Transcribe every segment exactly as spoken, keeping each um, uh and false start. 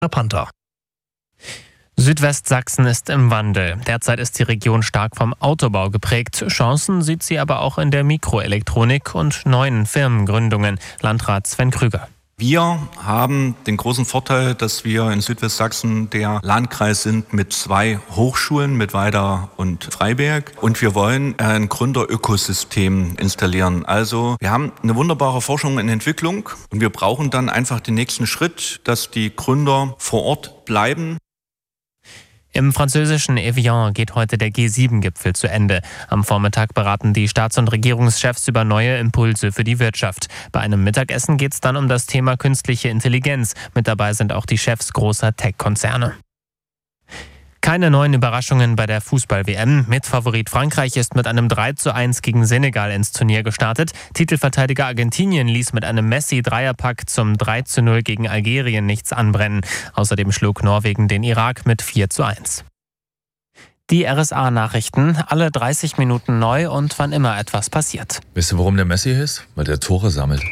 Panther. Südwestsachsen ist im Wandel. Derzeit ist die Region stark vom Autobau geprägt. Chancen sieht sie aber auch in der Mikroelektronik und neuen Firmengründungen. Landrat Sven Krüger. Wir haben den großen Vorteil, dass wir in Südwestsachsen der Landkreis sind mit zwei Hochschulen, mit Weida und Freiberg. Und wir wollen ein Gründerökosystem installieren. Also wir haben eine wunderbare Forschung und Entwicklung und wir brauchen dann einfach den nächsten Schritt, dass die Gründer vor Ort bleiben. Im französischen Evian geht heute der G sieben Gipfel zu Ende. Am Vormittag beraten die Staats- und Regierungschefs über neue Impulse für die Wirtschaft. Bei einem Mittagessen geht es dann um das Thema künstliche Intelligenz. Mit dabei sind auch die Chefs großer Tech-Konzerne. Keine neuen Überraschungen bei der Fußball-W M. Mitfavorit Frankreich ist mit einem drei zu eins gegen Senegal ins Turnier gestartet. Titelverteidiger Argentinien ließ mit einem Messi-Dreierpack zum drei zu null gegen Algerien nichts anbrennen. Außerdem schlug Norwegen den Irak mit vier zu eins. Die R S A-Nachrichten, alle dreißig Minuten neu und wann immer etwas passiert. Wisst ihr, warum der Messi ist? Weil der Tore sammelt.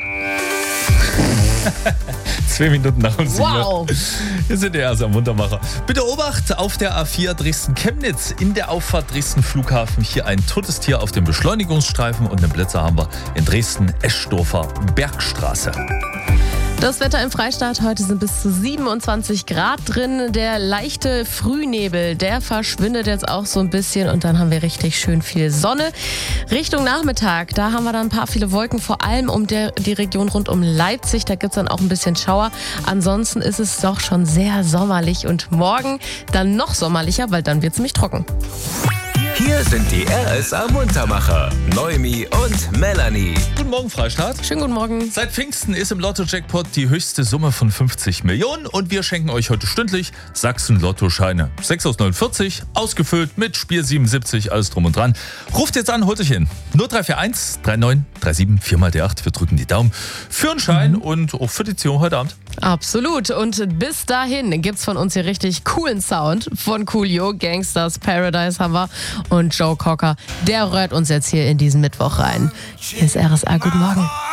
Zwei Minuten nach uns. Wow. Wir sind der erste am Muntermacher. Bitte Obacht auf der A vier Dresden-Chemnitz. In der Auffahrt Dresden-Flughafen hier ein totes Tier auf dem Beschleunigungsstreifen und einen Blitzer haben wir in Dresden-Eschdorfer Bergstraße. Das Wetter im Freistaat, heute sind bis zu siebenundzwanzig Grad drin. Der leichte Frühnebel, der verschwindet jetzt auch so ein bisschen und dann haben wir richtig schön viel Sonne. Richtung Nachmittag, da haben wir dann ein paar viele Wolken, vor allem um der, die Region rund um Leipzig. Da gibt es dann auch ein bisschen Schauer. Ansonsten ist es doch schon sehr sommerlich und morgen dann noch sommerlicher, weil dann wird es ziemlich trocken. Hier sind die R S A-Muntermacher, Noemi und Melanie. Guten Morgen, Freistaat. Schönen guten Morgen. Seit Pfingsten ist im Lotto-Jackpot die höchste Summe von fünfzig Millionen und wir schenken euch heute stündlich Sachsen-Lotto-Scheine. sechs aus neunundvierzig, ausgefüllt mit Spiel siebenundsiebzig, alles drum und dran. Ruft jetzt an, holt euch hin. null drei vier eins drei neun drei sieben vier mal die acht. Wir drücken die Daumen für einen Schein mhm. und auch für die Ziehung heute Abend. Absolut. Und bis dahin gibt's von uns hier richtig coolen Sound. Von Coolio, Gangsters Paradise haben wir. Und Joe Cocker, der rührt uns jetzt hier in diesen Mittwoch rein. Hier ist R S A. Guten Morgen.